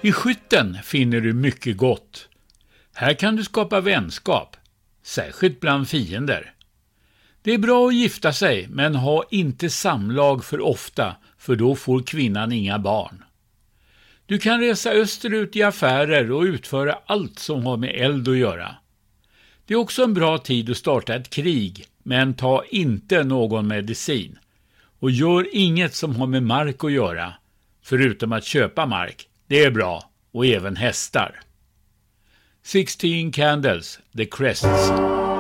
I skytten finner du mycket gott. Här kan du skapa vänskap, särskilt bland fiender. Det är bra att gifta sig, men ha inte samlag för ofta, för då får kvinnan inga barn. Du kan resa österut i affärer och utföra allt som har med eld att göra. Det är också en bra tid att starta ett krig, men ta inte någon medicin. Och gör inget som har med mark att göra, förutom att köpa mark. Det är bra, och även hästar. 16 Candles, The Crests.